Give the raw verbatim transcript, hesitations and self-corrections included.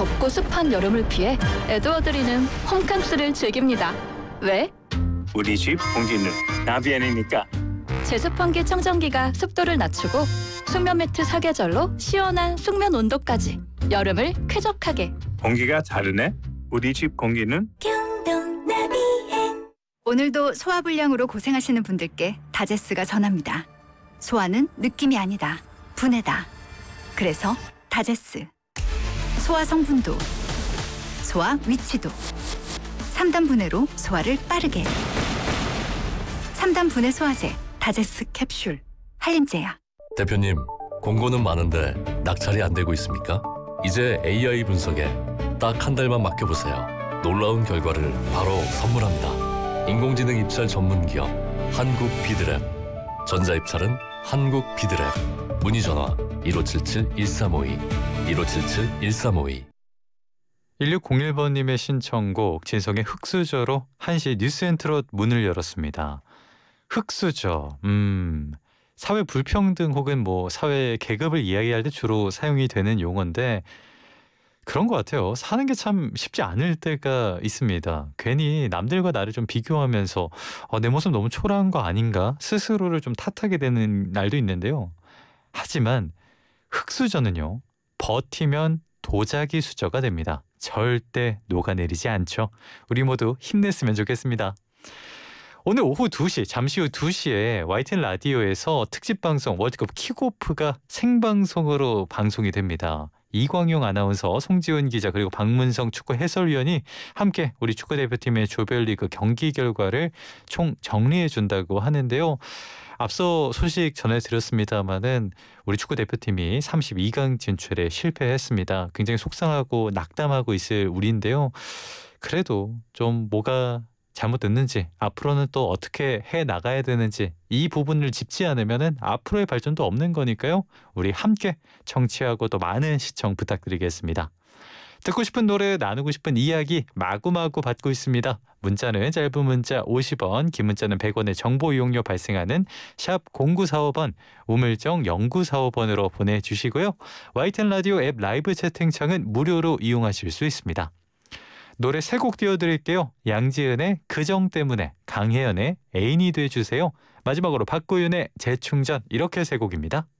덥고 습한 여름을 피해 에드워드리는 홈캉스를 즐깁니다. 왜? 우리 집 공기는 나비안이니까. 제습환기 청정기가 습도를 낮추고 숙면 매트 사계절로 시원한 숙면 온도까지 여름을 쾌적하게. 공기가 다르네. 우리 집 공기는 오늘도 소화불량으로 고생하시는 분들께 다제스가 전합니다. 소화는 느낌이 아니다. 분해다. 그래서 다제스. 소화 성분도, 소화 위치도. 삼 단 분해로 소화를 빠르게. 삼 단 분해 소화제 다제스 캡슐. 한림제약. 대표님, 공고는 많은데 낙찰이 안 되고 있습니까? 이제 에이아이 분석에 딱 한 달만 맡겨보세요. 놀라운 결과를 바로 선물합니다. 인공지능 입찰 전문 기업 한국 비드랩. 전자입찰은 한국 비드랩. 문의 전화 일오칠칠 일삼오이 일오칠칠 일삼오이. 일육공일 번님의 신청곡 진성의 흑수저로 한시 뉴스엔트롯 문을 열었습니다. 흑수저, 음, 사회 불평등 혹은 뭐 사회 계급을 이야기할 때 주로 사용이 되는 용어인데 그런 것 같아요. 사는 게 참 쉽지 않을 때가 있습니다. 괜히 남들과 나를 좀 비교하면서 어, 내 모습 너무 초라한 거 아닌가 스스로를 좀 탓하게 되는 날도 있는데요. 하지만 흑수저는요, 버티면 도자기 수저가 됩니다. 절대 녹아내리지 않죠. 우리 모두 힘냈으면 좋겠습니다. 오늘 오후 두 시, 잠시 후 두 시에 와이티엔 라디오에서 특집 방송 월드컵 킥오프가 생방송으로 방송이 됩니다. 이광용 아나운서, 송지훈 기자 그리고 박문성 축구 해설위원이 함께 우리 축구대표팀의 조별리그 경기 결과를 총 정리해준다고 하는데요. 앞서 소식 전해드렸습니다마는 우리 축구대표팀이 삼십이 강 진출에 실패했습니다. 굉장히 속상하고 낙담하고 있을 우리인데요. 그래도 좀 뭐가 잘못됐는지, 앞으로는 또 어떻게 해나가야 되는지 이 부분을 짚지 않으면 앞으로의 발전도 없는 거니까요. 우리 함께 청취하고 또 많은 시청 부탁드리겠습니다. 듣고 싶은 노래, 나누고 싶은 이야기 마구마구 받고 있습니다. 문자는 짧은 문자 오십 원, 긴 문자는 백 원의 정보 이용료 발생하는 샵 공구사오 번, 우물정 영구사오 번으로 보내주시고요. 와이티엔 라디오 앱 라이브 채팅창은 무료로 이용하실 수 있습니다. 노래 세 곡 띄워드릴게요. 양지은의 그정 때문에, 강혜연의 애인이 돼주세요. 마지막으로 박구윤의 재충전, 이렇게 세 곡입니다.